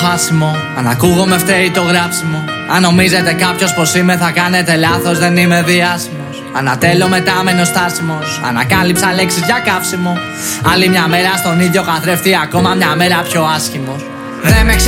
άσημο. Αν ακούγομαι φταίει το γράψιμο. Αν νομίζετε κάποιος πως είμαι θα κάνετε λάθος, δεν είμαι διάσημος. Ανατέλω μετάμενο στάσιμος. Ανακάλυψα λέξεις για καύσιμο. Άλλη μια μέρα στον ίδιο καθρέφτη, ακόμα μια μέρα πιο άσχημος. Δεν με